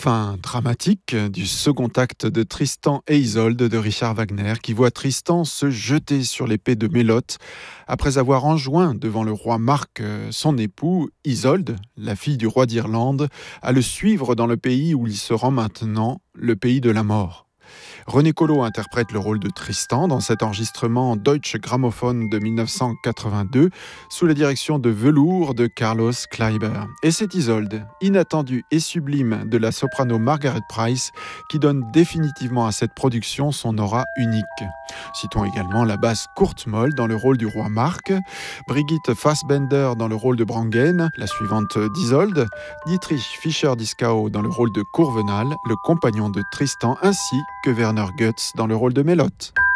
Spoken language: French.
Fin dramatique du second acte de Tristan et Isolde de Richard Wagner, qui voit Tristan se jeter sur l'épée de Mélotte après avoir enjoint devant le roi Marc, son époux, Isolde, la fille du roi d'Irlande, à le suivre dans le pays où il se rend maintenant, le pays de la mort. René Colo interprète le rôle de Tristan dans cet enregistrement Deutsche Grammophon de 1982 sous la direction de velours de Carlos Kleiber. Et c'est Isolde, inattendue et sublime de la soprano Margaret Price, qui donne définitivement à cette production son aura unique. Citons également la basse Kurt Moll dans le rôle du roi Marc, Brigitte Fassbender dans le rôle de Brangen, la suivante d'Isolde, Dietrich Fischer-Dieskau dans le rôle de Courvenal, le compagnon de Tristan, ainsi que Werner Goetz dans le rôle de Mélotte.